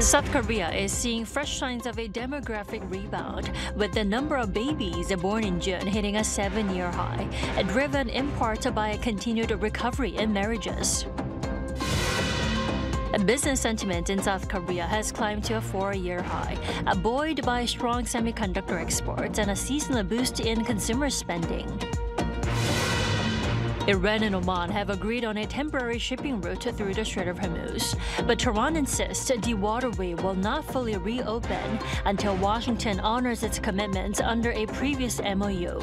South Korea is seeing fresh signs of a demographic rebound, with the number of babies born in June hitting a 7-year high, driven in part by a continued recovery in marriages. Business sentiment in South Korea has climbed to a 4-year high, buoyed by strong semiconductor exports and a seasonal boost in consumer spending. Iran and Oman have agreed on a temporary shipping route through the Strait of Hormuz, but Tehran insists the waterway will not fully reopen until Washington honors its commitments under a previous MOU.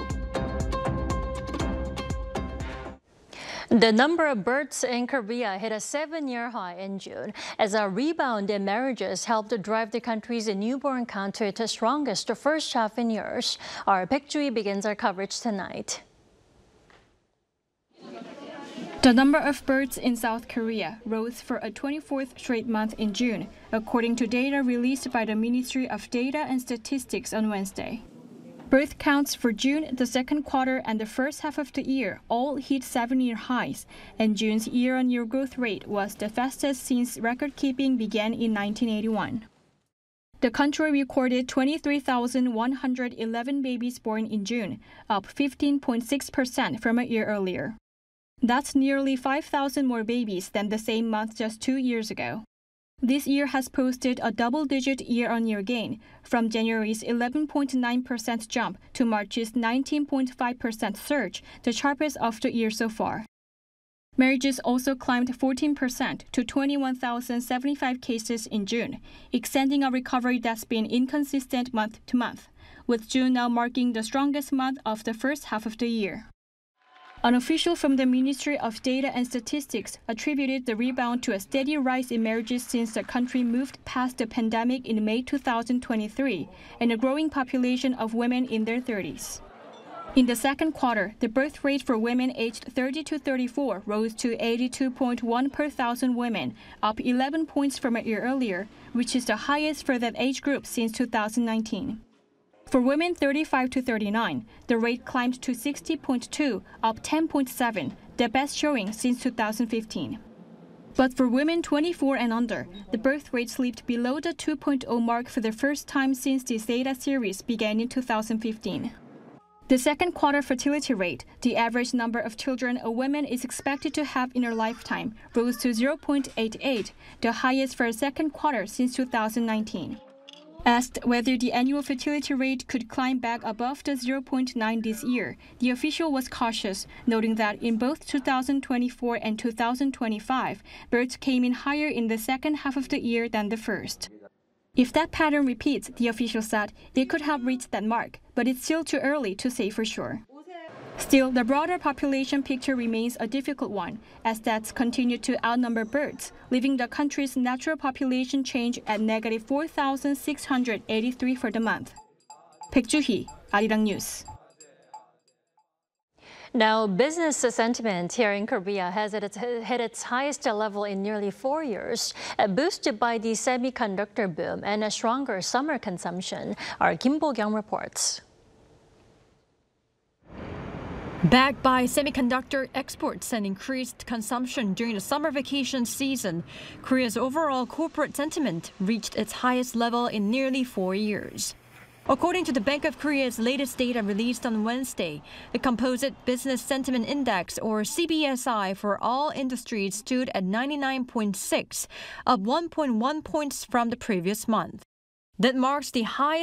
The number of births in Korea hit a 7-year high in June as a rebound in marriages helped drive the country's newborn count to its strongest first half in years. Our Baek Joo-hee begins our coverage tonight. The number of births in South Korea rose for a 24th straight month in June, according to data released by the Ministry of Data and Statistics on Wednesday. Birth counts for June, the second quarter, and the first half of the year all hit 7-year highs, and June's year-on-year growth rate was the fastest since record-keeping began in 1981. The country recorded 23,111 babies born in June, up 15.6% from a year earlier. That's nearly 5,000 more babies than the same month just 2 years ago. This year has posted a double-digit year-on-year gain, from January's 11.9% jump to March's 19.5% surge, the sharpest of the year so far. Marriages also climbed 14% to 21,075 cases in June, extending a recovery that's been inconsistent month to month, with June now marking the strongest month of the first half of the year. An official from the Ministry of Data and Statistics attributed the rebound to a steady rise in marriages since the country moved past the pandemic in May 2023 and a growing population of women in their 30s. In the second quarter, the birth rate for women aged 30 to 34 rose to 82.1 per thousand women, up 11 points from a year earlier, which is the highest for that age group since 2019. For women 35 to 39, the rate climbed to 60.2, up 10.7, the best showing since 2015. But for women 24 and under, the birth rate slipped below the 2.0 mark for the first time since this data series began in 2015. The second quarter fertility rate, the average number of children a woman is expected to have in her lifetime, rose to 0.88, the highest for a second quarter since 2019. Asked whether the annual fertility rate could climb back above the 0.9 this year, the official was cautious, noting that in both 2024 and 2025, births came in higher in the second half of the year than the first. If that pattern repeats, the official said, it could have reached that mark, but it's still too early to say for sure. Still, the broader population picture remains a difficult one, as stats continue to outnumber births, leaving the country's natural population change at negative 4,683 for the month. Baek Joo-hee, Arirang News. Now, business sentiment here in Korea has hit its highest level in nearly 4 years, boosted by the semiconductor boom and a stronger summer consumption. Our Kim Bo-kyung reports. Backed by semiconductor exports and increased consumption during the summer vacation season, Korea's overall corporate sentiment reached its highest level in nearly 4 years. According to the Bank of Korea's latest data released on Wednesday, the Composite Business Sentiment Index, or CBSI, for all industries stood at 99.6, up 1.1 points from the previous month. That marks the highest